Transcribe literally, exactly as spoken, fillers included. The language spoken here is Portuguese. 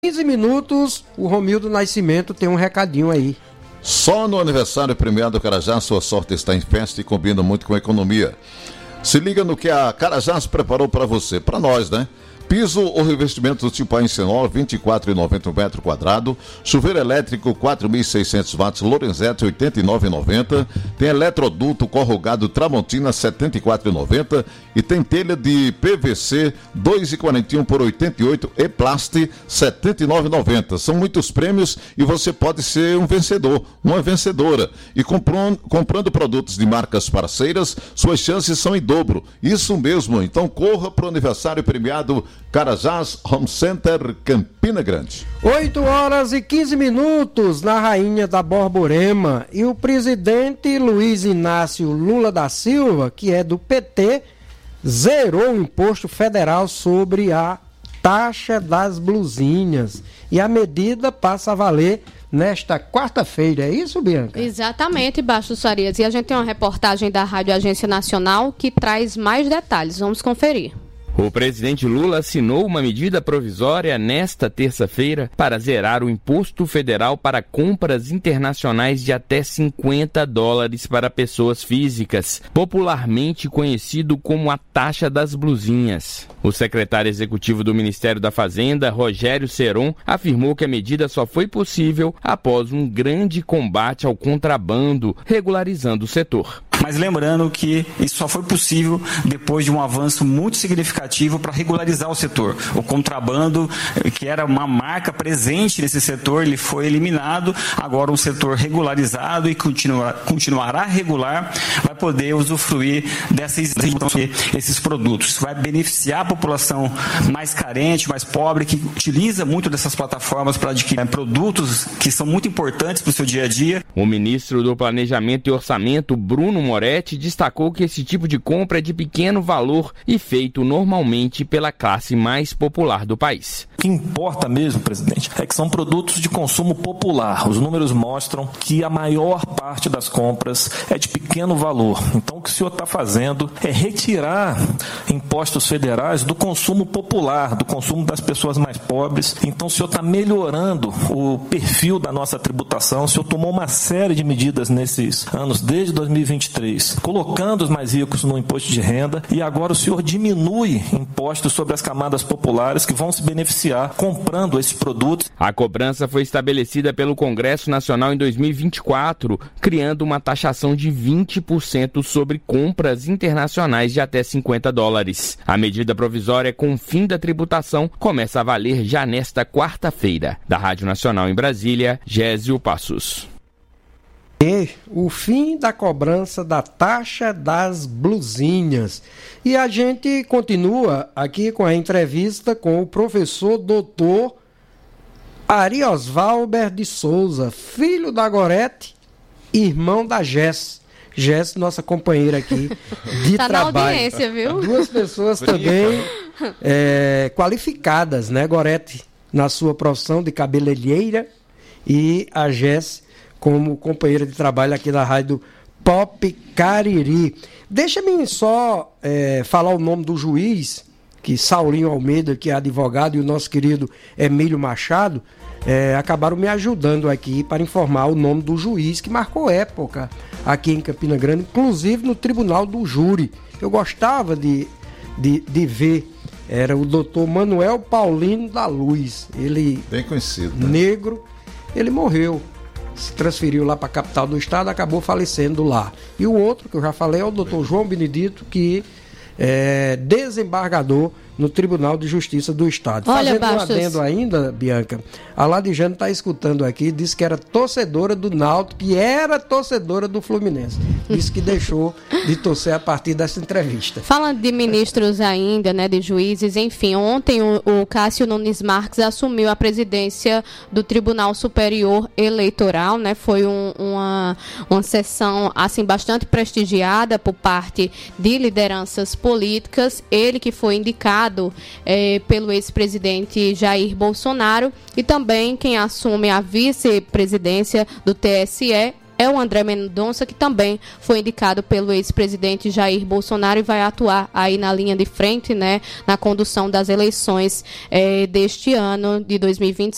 quinze minutos, o Romildo Nascimento tem um recadinho aí. Só no aniversário premiado Carajás, sua sorte está em festa e combina muito com a economia. Se liga no que a Carajás preparou para você, para nós, né? Piso ou revestimento do tipo Encenol, vinte e quatro reais e noventa centavos metro quadrado. Chuveiro elétrico, quatro mil e seiscentos watts, Lorenzetti, oitenta e nove reais e noventa centavos. Tem eletroduto corrugado Tramontina, setenta e quatro reais e noventa centavos. E tem telha de P V C, dois reais e quarenta e um por oitenta e oito. E Plast, setenta e nove reais e noventa centavos. São muitos prêmios e você pode ser um vencedor, uma vencedora. E comprando, comprando produtos de marcas parceiras, suas chances são em dobro. Isso mesmo, então corra para o aniversário premiado Carajás Home Center, Campina Grande. oito horas e quinze minutos na Rainha da Borborema. E o presidente Luiz Inácio Lula da Silva, que é do P T, zerou o imposto federal sobre a taxa das blusinhas. E a medida passa a valer nesta quarta-feira. É isso, Bianca? Exatamente, Bastos Farias. E a gente tem uma reportagem da Rádio Agência Nacional que traz mais detalhes. Vamos conferir. O presidente Lula assinou uma medida provisória nesta terça-feira para zerar o imposto federal para compras internacionais de até cinquenta dólares para pessoas físicas, popularmente conhecido como a taxa das blusinhas. O secretário executivo do Ministério da Fazenda, Rogério Ceron, afirmou que a medida só foi possível após um grande combate ao contrabando, regularizando o setor. Mas lembrando que isso só foi possível depois de um avanço muito significativo para regularizar o setor. O contrabando, que era uma marca presente nesse setor, ele foi eliminado. Agora um setor regularizado e continua, continuará regular, vai poder usufruir dessas, esses produtos. Isso vai beneficiar a população mais carente, mais pobre, que utiliza muito dessas plataformas para adquirir produtos que são muito importantes para o seu dia a dia. O ministro do Planejamento e Orçamento, Bruno Moretti, destacou que esse tipo de compra é de pequeno valor e feito normalmente pela classe mais popular do país. O que importa mesmo, presidente, é que são produtos de consumo popular. Os números mostram que a maior parte das compras é de pequeno valor. Então o que o senhor está fazendo é retirar impostos federais do consumo popular, do consumo das pessoas mais pobres. Então o senhor está melhorando o perfil da nossa tributação. O senhor tomou uma série de medidas nesses anos, desde dois mil e vinte e três, colocando os mais ricos no imposto de renda, e agora o senhor diminui impostos sobre as camadas populares que vão se beneficiar comprando esses produtos. A cobrança foi estabelecida pelo Congresso Nacional em dois mil e vinte e quatro, criando uma taxação de vinte por cento sobre compras internacionais de até cinquenta dólares. A medida provisória com o fim da tributação começa a valer já nesta quarta-feira. Da Rádio Nacional em Brasília, Gésio Passos. E o fim da cobrança da taxa das blusinhas. E a gente continua aqui com a entrevista com o professor doutor Ari Osvalber de Souza, filho da Gorete, irmão da Jess. Jess, nossa companheira aqui de tá trabalho. Na audiência, viu? Duas pessoas também é, qualificadas, né? Gorete na sua profissão de cabeleireira e a Jess como companheira de trabalho aqui da Rádio Pop Cariri. Deixa-me só é, falar o nome do juiz, que Saulinho Almeida, que é advogado, e o nosso querido Emílio Machado, é, acabaram me ajudando aqui para informar o nome do juiz que marcou época aqui em Campina Grande, inclusive no Tribunal do Júri. Eu gostava de, de, de ver, era o doutor Manuel Paulino da Luz. Ele, bem conhecido, né? Negro, ele morreu. Se transferiu lá para a capital do estado, acabou falecendo lá. E o outro, que eu já falei, é o doutor João Benedito, que é desembargador no Tribunal de Justiça do Estado. Olha, Fazendo Bastos. um adendo ainda, Bianca, a Ladijane está escutando aqui, disse que era torcedora do Náutico e era torcedora do Fluminense. Disse que deixou de torcer a partir dessa entrevista. Falando de ministros ainda, né, de juízes, enfim, ontem o, o Cássio Nunes Marques assumiu a presidência do Tribunal Superior Eleitoral, né, foi um, uma, uma sessão, assim, bastante prestigiada por parte de lideranças políticas, ele que foi indicado É, pelo ex-presidente Jair Bolsonaro, e também quem assume a vice-presidência do T S E é o André Mendonça, que também foi indicado pelo ex-presidente Jair Bolsonaro e vai atuar aí na linha de frente, né, na condução das eleições é, deste ano de dois mil e vinte e cinco.